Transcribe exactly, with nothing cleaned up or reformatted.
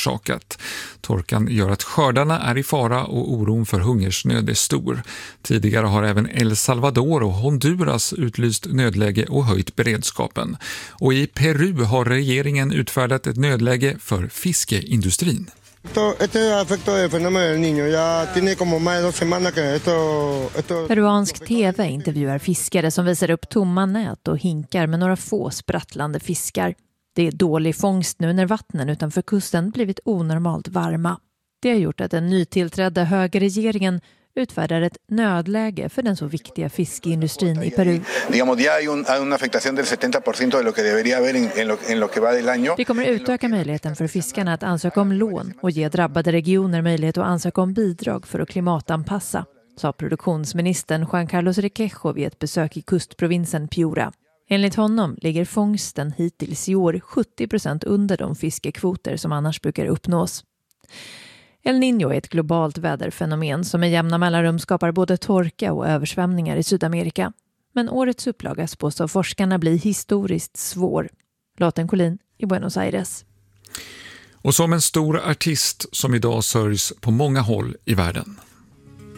orsakat. Torkan gör att skördarna är i fara och oron för hungersnöd är stor. Tidigare har även El Salvador och Honduras utlyst nödläge och höjt beredskapen. Och i Peru har regeringen utfärdat ett nödläge för fiskeindustrin. Peruansk tv intervjuar fiskare som visar upp tomma nät och hinkar med några få sprattlande fiskar. Det är dålig fångst nu när vattnen utanför kusten blivit onormalt varma. Det har gjort att den nytillträdda högerregeringen utfärdar ett nödläge för den så viktiga fiskeindustrin i Peru. Vi kommer utöka möjligheten för fiskarna att ansöka om lån och ge drabbade regioner möjlighet att ansöka om bidrag för att klimatanpassa, sa produktionsministern Juan Carlos Requejo vid ett besök i kustprovinsen Piura. Enligt honom ligger fångsten hittills i år sjuttio procent under de fiskekvoter som annars brukar uppnås. El Niño är ett globalt väderfenomen som med jämna mellanrum skapar både torka och översvämningar i Sydamerika. Men årets upplaga spås av forskarna bli historiskt svår. Lotten Collin i Buenos Aires. Och som en stor artist som idag sörjs på många håll i världen.